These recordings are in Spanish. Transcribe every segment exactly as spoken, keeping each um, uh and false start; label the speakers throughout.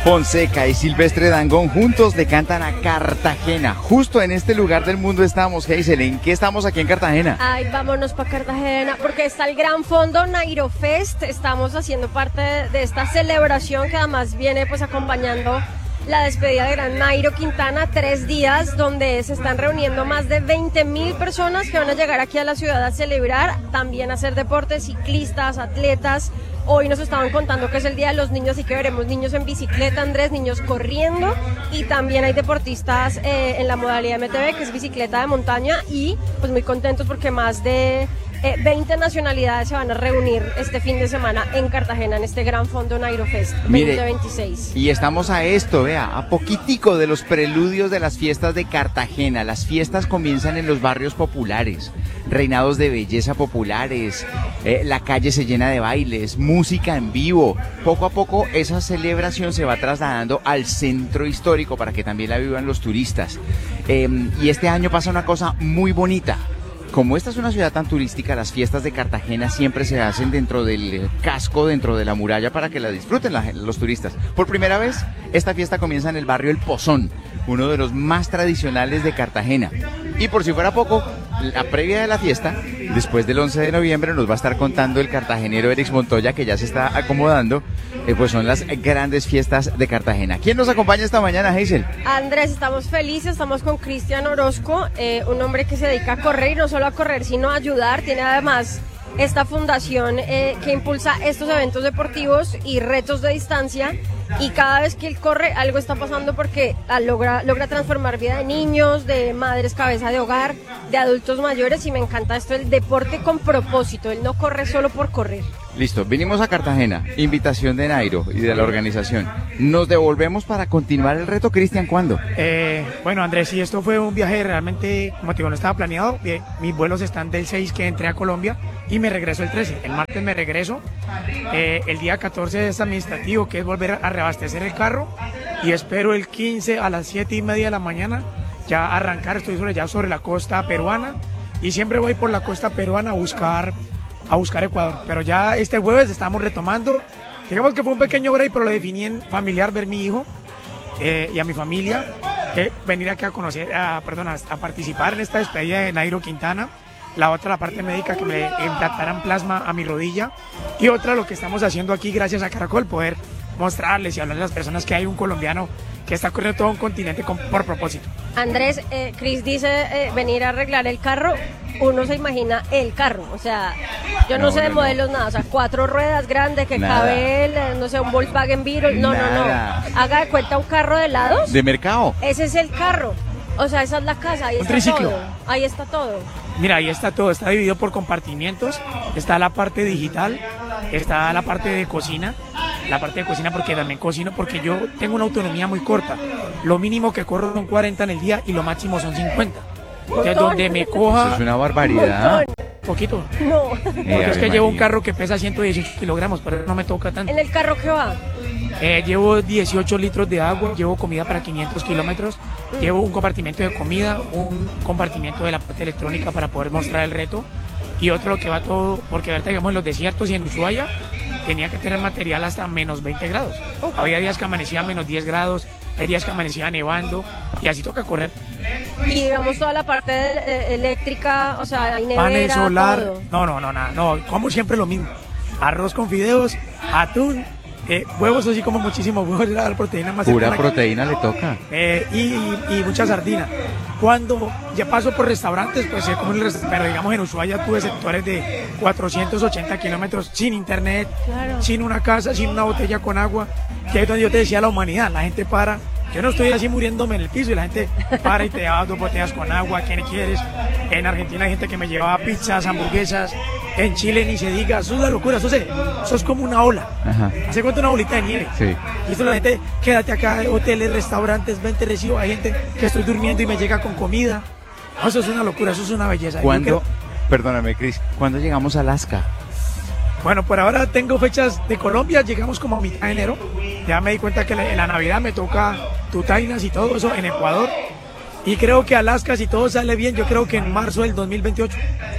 Speaker 1: Fonseca y Silvestre Dangond juntos le cantan a Cartagena. Justo en este lugar del mundo estamos, Hazel. ¿En qué estamos aquí en Cartagena?
Speaker 2: Ay, vámonos para Cartagena, porque está el gran fondo Nairo Fest. Estamos haciendo parte de esta celebración que además viene pues acompañando la despedida de Gran Nairo Quintana, tres días donde se están reuniendo más de veinte mil personas que van a llegar aquí a la ciudad a celebrar, también a hacer deportes, ciclistas, atletas. Hoy nos estaban contando que es el Día de los Niños, así que veremos niños en bicicleta, Andrés, niños corriendo, y también hay deportistas eh, en la modalidad M T B, que es bicicleta de montaña, y pues muy contentos porque más de eh, veinte nacionalidades se van a reunir este fin de semana en Cartagena, en este gran fondo Nairo Fest veinte veintiséis.
Speaker 1: Y estamos a esto, vea, a poquitico de los preludios de las fiestas de Cartagena. Las fiestas comienzan en los barrios populares, reinados de belleza populares, eh, la calle se llena de bailes, música en vivo. Poco a poco esa celebración se va trasladando al centro histórico para que también la vivan los turistas. Eh, y este año pasa una cosa muy bonita. Como esta es una ciudad tan turística, las fiestas de Cartagena siempre se hacen dentro del casco, dentro de la muralla, para que la disfruten la, los turistas. Por primera vez, esta fiesta comienza en el barrio El Pozón, uno de los más tradicionales de Cartagena. Y por si fuera poco, la previa de la fiesta, después del once de noviembre, nos va a estar contando el cartagenero Erix Montoya, que ya se está acomodando, eh, pues son las grandes fiestas de Cartagena. ¿Quién nos acompaña esta mañana, Hazel?
Speaker 2: Andrés, estamos felices, estamos con Cristian Orozco, eh, un hombre que se dedica a correr, y no solo a correr, sino a ayudar. Tiene además esta fundación eh, que impulsa estos eventos deportivos y retos de distancia, y cada vez que él corre algo está pasando porque ah, logra, logra transformar vida de niños, de madres cabeza de hogar, de adultos mayores, y me encanta esto, el deporte con propósito. Él no corre solo por correr.
Speaker 1: Listo, vinimos a Cartagena, invitación de Nairo y de la organización. ¿Nos devolvemos para continuar el reto, Cristian? ¿Cuándo?
Speaker 3: Eh, bueno, Andrés, sí, esto fue un viaje realmente, como te digo, no estaba planeado. Bien, mis vuelos están del seis, que entré a Colombia, y me regreso el trece. El martes me regreso. Eh, el día catorce es administrativo, que es volver a reabastecer el carro, y espero el quince a las siete y media de la mañana ya arrancar. Estoy sobre, ya sobre la costa peruana, y siempre voy por la costa peruana a buscar a buscar Ecuador, pero ya este jueves estamos retomando. Digamos que fue un pequeño break, pero lo definí en familiar, ver mi hijo eh, y a mi familia, eh, venir aquí a conocer, a, perdón, a, a participar en esta despedida de Nairo Quintana. La otra, la parte médica, que me implantaran plasma a mi rodilla, y otra, lo que estamos haciendo aquí gracias a Caracol, poder mostrarles y hablarles a las personas que hay un colombiano que está corriendo todo un continente con, por propósito.
Speaker 2: Andrés, eh, Chris dice eh, venir a arreglar el carro. Uno se imagina el carro, o sea, yo no, no sé de no, modelos, no. nada, o sea, cuatro ruedas grandes que nada. cabe, el, no sé, un Volkswagen Beetle, no, nada. no, no, haga de cuenta un carro de helados.
Speaker 1: ¿De mercado?
Speaker 2: Ese es el carro, o sea, esa es la casa, ahí
Speaker 3: un
Speaker 2: está
Speaker 3: triciclo.
Speaker 2: todo, ahí está todo.
Speaker 3: Mira, ahí está todo, está dividido por compartimientos, está la parte digital, está la parte de cocina, la parte de cocina porque también cocino, porque yo tengo una autonomía muy corta, lo mínimo que corro son cuarenta en el día y lo máximo son cincuenta. Entonces, donde me coja...
Speaker 1: Eso es una barbaridad.
Speaker 3: Poquito.
Speaker 2: No.
Speaker 3: Porque es que llevo un carro que pesa ciento dieciocho kilogramos, pero no me toca tanto.
Speaker 2: ¿En el carro qué va?
Speaker 3: Eh, llevo dieciocho litros de agua, llevo comida para quinientos kilómetros, mm. llevo un compartimento de comida, un compartimento de la parte electrónica para poder mostrar el reto, y otro que va todo, porque ahorita digamos en los desiertos y en Ushuaia tenía que tener material hasta menos veinte grados. Okay. Había días que amanecía a menos diez grados, hay días que amanecía nevando, y así toca correr.
Speaker 2: Y digamos toda la parte de, eléctrica, o sea, hay nevera,
Speaker 3: panel solar,
Speaker 2: todo.
Speaker 3: no, no, no, nada, no, como siempre lo mismo, arroz con fideos, atún, eh, huevos, así como muchísimos huevos, la proteína más.
Speaker 1: Pura proteína le toca.
Speaker 3: Eh, y, y, y mucha sardina. Cuando ya paso por restaurantes, pues sé como el restaurante, pero digamos en Ushuaia tuve sectores de cuatrocientos ochenta kilómetros sin internet, claro. sin una casa, sin una botella con agua, que es donde yo te decía la humanidad, la gente para. Yo no estoy así muriéndome en el piso y la gente para y te da dos botellas con agua, ¿qué quieres? En Argentina hay gente que me llevaba pizzas, hamburguesas, en Chile ni se diga, eso es una locura, eso, se, eso es como una ola. Ajá. Hace cuenta una bolita de nieve.
Speaker 1: Sí.
Speaker 3: Y esto la gente, quédate acá, hoteles, restaurantes, vente, recibo, hay gente que estoy durmiendo y me llega con comida. No, eso es una locura, eso es una belleza.
Speaker 1: ¿Cuándo, perdóname Cris, ¿cuándo llegamos a Alaska?
Speaker 3: Bueno, por ahora tengo fechas de Colombia, llegamos como a mitad de enero. Ya me di cuenta que en la Navidad me toca Tutainas y todo eso en Ecuador. Y creo que Alaska, si todo sale bien, yo creo que en marzo del dos mil veintiocho.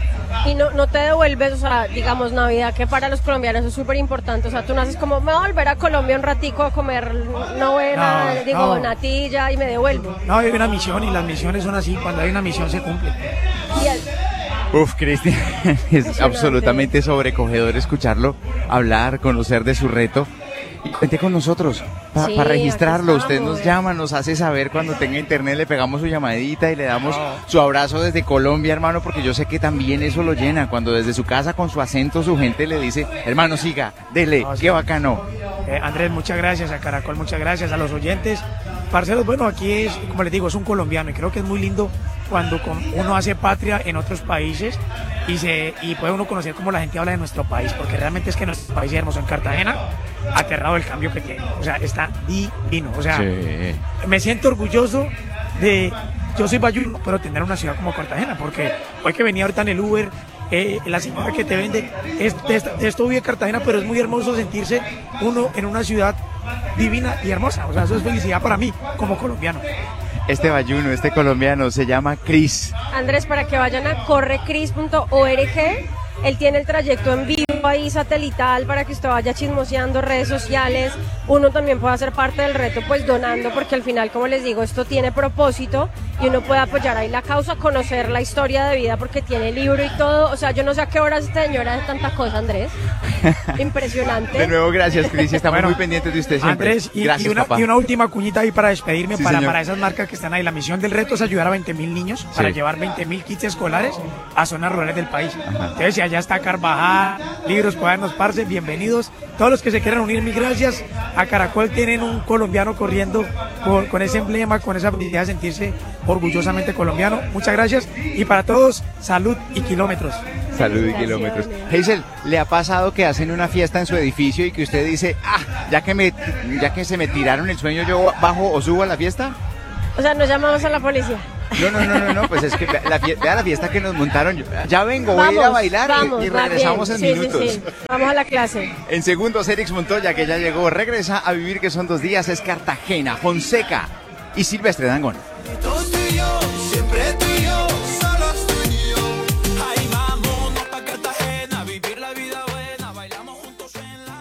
Speaker 2: y no, no te devuelves, o sea, digamos Navidad, que para los colombianos es súper importante, o sea, tú naces como, me voy a volver a Colombia un ratico a comer novena,
Speaker 3: No,
Speaker 2: digo,
Speaker 3: no.
Speaker 2: natilla y me devuelvo.
Speaker 3: No, hay una misión y las misiones son así, cuando hay una misión se cumple.
Speaker 2: Y el-
Speaker 1: Uf, Cristian, es absolutamente sobrecogedor escucharlo hablar, conocer de su reto. Y cuente con nosotros para
Speaker 2: Sí,
Speaker 1: registrarlo.
Speaker 2: aquí
Speaker 1: Usted
Speaker 2: estamos.
Speaker 1: nos llama, nos hace saber cuando tenga internet, le pegamos su llamadita y le damos su abrazo desde Colombia, hermano, porque yo sé que también eso lo llena. Cuando desde su casa, con su acento, su gente le dice, hermano, siga, dele,
Speaker 3: No, sí.
Speaker 1: qué bacano.
Speaker 3: Eh, Andrés, muchas gracias, a Caracol, muchas gracias, a los oyentes. Parceros, bueno, aquí es, como les digo, es un colombiano y creo que es muy lindo cuando con- uno hace patria en otros países y se y puede uno conocer cómo la gente habla de nuestro país, porque realmente es que nuestro país es hermoso. En Cartagena, aterrado el cambio que tiene, o sea, está divino, o sea, me siento orgulloso de, yo soy bayuno, pero tener una ciudad como Cartagena, porque hoy que venía ahorita en el Uber, eh, la señora que te vende, es, de, esta- de esto vive Cartagena, pero es muy hermoso sentirse uno en una ciudad divina y hermosa, o sea, eso es felicidad para mí como colombiano.
Speaker 1: Este bayuno, este colombiano, se llama Cris.
Speaker 2: Andrés, para que vayan a correcris punto org, él tiene el trayecto en vivo ahí satelital para que usted vaya chismoseando redes sociales, uno también puede hacer parte del reto pues donando, porque al final, como les digo, esto tiene propósito y uno puede apoyar ahí la causa, conocer la historia de vida porque tiene libro y todo, o sea, yo no sé a qué horas esta señora hace tanta cosa, Andrés, impresionante.
Speaker 1: De nuevo, gracias, Cris, estamos
Speaker 3: Bueno,
Speaker 1: muy pendientes de usted siempre.
Speaker 3: Andrés, y,
Speaker 1: gracias,
Speaker 3: y una,
Speaker 1: papá.
Speaker 3: y una última cuñita ahí para despedirme,
Speaker 1: Sí,
Speaker 3: para,
Speaker 1: señor.
Speaker 3: para esas marcas que están ahí. La misión del reto es ayudar a veinte mil niños para
Speaker 1: Sí.
Speaker 3: llevar veinte mil kits escolares a zonas rurales del país. Entonces, si allá está Carvajal, libros, cuadernos, parce, bienvenidos. Todos los que se quieran unir, mil gracias. A Caracol tienen un colombiano corriendo con, con ese emblema, con esa felicidad de sentirse orgullosamente colombiano. Muchas gracias. Y para todos, salud y kilómetros.
Speaker 1: Salud y
Speaker 2: Gracias.
Speaker 1: kilómetros. Hazel, ¿le ha pasado que hacen una fiesta en su edificio y que usted dice, ah, ya que me, ya que se me tiraron el sueño, yo bajo o subo a la fiesta?
Speaker 2: O sea, nos llamamos a la policía.
Speaker 1: No, no, no, no, no, pues es que vea la, fie- vea la fiesta que nos montaron. Yo- ya vengo, voy a ir a bailar y-
Speaker 2: vamos,
Speaker 1: y,
Speaker 2: va
Speaker 1: regresamos
Speaker 2: bien.
Speaker 1: en
Speaker 2: Sí,
Speaker 1: minutos.
Speaker 2: sí, sí. Vamos a la clase.
Speaker 1: En segundos, Erix Montoya, que ya llegó, regresa a vivir, que son dos días, es Cartagena, Fonseca y Silvestre Dangond.
Speaker 4: Todos tú y yo, siempre tú y yo, solos tú y yo. Ay, vámonos pa' Cartagena, vivir la vida buena, bailamos juntos en la...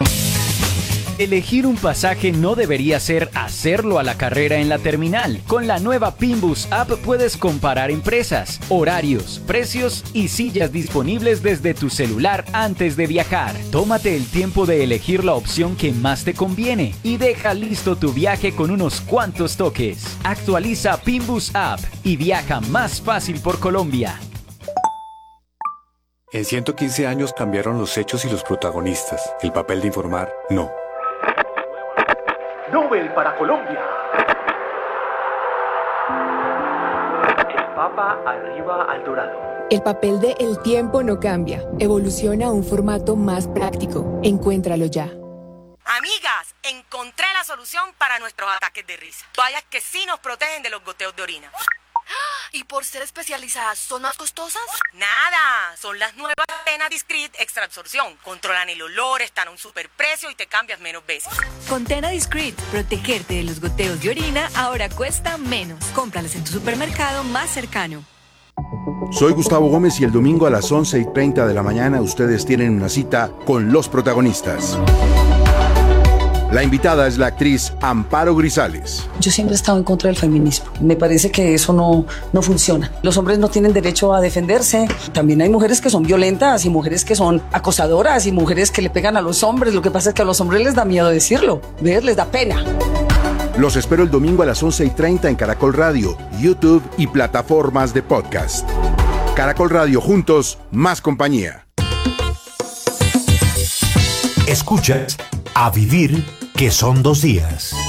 Speaker 5: Elegir un pasaje no debería ser hacerlo a la carrera en la terminal. Con la nueva Pinbus App puedes comparar empresas, horarios, precios y sillas disponibles desde tu celular antes de viajar. Tómate el tiempo de elegir la opción que más te conviene y deja listo tu viaje con unos cuantos toques. Actualiza Pinbus App y viaja más fácil por Colombia.
Speaker 6: En ciento quince años cambiaron los hechos y los protagonistas. El papel de informar, no.
Speaker 7: Nobel para Colombia. El Papa arriba al dorado.
Speaker 8: El papel de El tiempo no cambia. Evoluciona a un formato más práctico. Encuéntralo ya.
Speaker 9: Amigas, encontré la solución para nuestros ataques de risa. Toallas que sí nos protegen de los goteos de orina.
Speaker 10: ¿Y por ser especializadas son más costosas?
Speaker 9: Nada, son las nuevas Tena Discreet Extra Absorción. Controlan el olor, están a un superprecio y te cambias menos veces.
Speaker 11: Con Tena Discreet, protegerte de los goteos de orina ahora cuesta menos. Cómpralas en tu supermercado más cercano.
Speaker 12: Soy Gustavo Gómez y el domingo a las once y treinta de la mañana ustedes tienen una cita con los protagonistas. La invitada es la actriz Amparo Grisales.
Speaker 13: Yo siempre he estado en contra del feminismo. Me parece que eso no, no funciona. Los hombres no tienen derecho a defenderse. También hay mujeres que son violentas y mujeres que son acosadoras y mujeres que le pegan a los hombres. Lo que pasa es que a los hombres les da miedo decirlo. ¿Ves? Les da pena.
Speaker 12: Los espero el domingo a las once y treinta en Caracol Radio, YouTube y plataformas de podcast. Caracol Radio, juntos, más compañía.
Speaker 14: Escuchas A Vivir, que son dos días.